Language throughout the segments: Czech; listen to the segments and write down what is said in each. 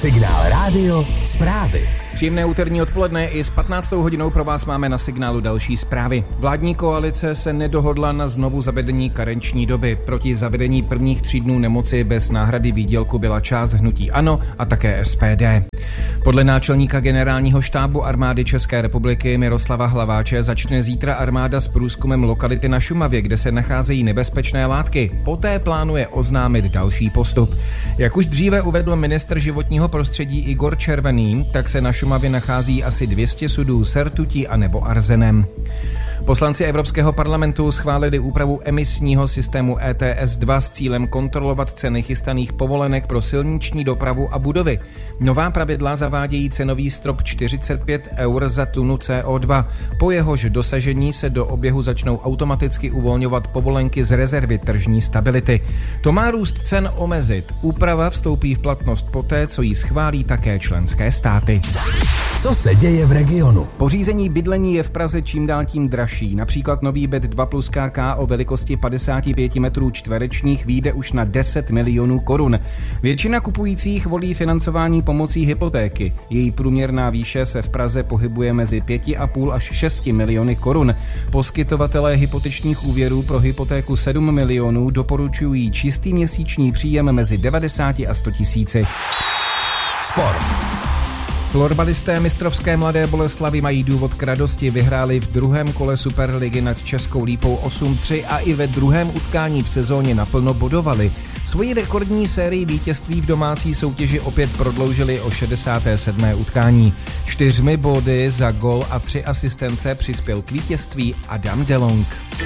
Signál Rádio zprávy. Příjemné úterní odpoledne, i s 15. hodinou pro vás máme na Signálu další zprávy. Vládní koalice se nedohodla na znovu zavedení karenční doby. Proti zavedení prvních 3 dnů nemoci bez náhrady výdělku byla část hnutí ANO a také SPD. Podle náčelníka generálního štábu armády České republiky Miroslava Hlaváče začne zítra armáda s průzkumem lokality na Šumavě, kde se nacházejí nebezpečné látky. Poté plánuje oznámit další postup. Jak už dříve uvedl ministr životního prostředí Igor Červený, tak se na Šumavě nachází asi 200 sudů s rtutí a nebo arzenem. Poslanci Evropského parlamentu schválili úpravu emisního systému ETS2 s cílem kontrolovat ceny chystaných povolenek pro silniční dopravu a budovy. Nová pravidla zavádějí cenový strop 45 eur za tunu CO2. Po jehož dosažení se do oběhu začnou automaticky uvolňovat povolenky z rezervy tržní stability. To má růst cen omezit. Úprava vstoupí v platnost poté, co ji schválí také členské státy. Co se děje v regionu? Pořízení bydlení je v Praze čím dál tím dražší. Například nový byt 2+KK o velikosti 55 metrů čtverečních vyjde už na 10 milionů korun. Většina kupujících volí financování pomocí hypotéky. Její průměrná výše se v Praze pohybuje mezi 5,5 až 6 miliony korun. Poskytovatelé hypotečních úvěrů pro hypotéku 7 milionů doporučují čistý měsíční příjem mezi 90 a 100 tisíci. Sport. Florbalisté mistrovské Mladé Boleslavi mají důvod k radosti, vyhráli v druhém kole Superligy nad Českou Lípou 8-3 a i ve druhém utkání v sezóně naplno bodovali. Svoji rekordní sérii vítězství v domácí soutěži opět prodloužili o 67. utkání. 4 body za gol a 3 asistence přispěl k vítězství Adam DeLong.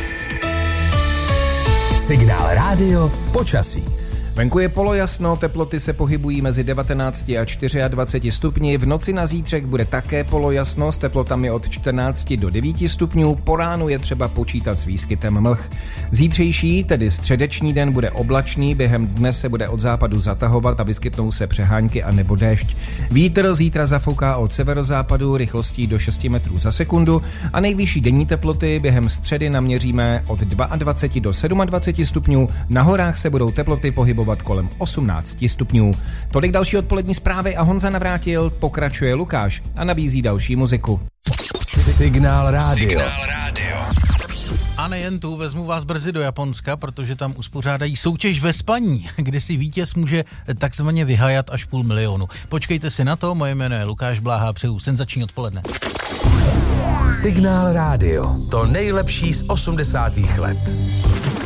Signál Rádio počasí. Venku je polojasno, teploty se pohybují mezi 19 a 24 stupni, v noci na zítřek bude také polojasno s teplotami od 14 do 9 stupňů, po ránu je třeba počítat s výskytem mlh. Zítřejší, tedy středeční den, bude oblačný, během dne se bude od západu zatahovat a vyskytnou se přehánky a nebo déšť. Vítr zítra zafouká od severozápadu rychlostí do 6 metrů za sekundu a nejvyšší denní teploty během středy naměříme od 22 do 27 stupňů, na horách se budou teploty pohybovat kolem 18 stupňů. Tolik další odpolední zprávy a Honza Navrátil, pokračuje Lukáš a nabízí další muziku. Signál Rádio. A nejen tu, vezmu vás brzy do Japonska, protože tam uspořádají soutěž ve spaní, kde si vítěz může takzvaně vyhajat až 500 000. Počkejte si na to, moje jméno je Lukáš Bláha, přeju senzační odpoledne. Signál Rádio, to nejlepší z 80. let.